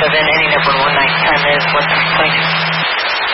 So then ending up with 1 night's time is what's going to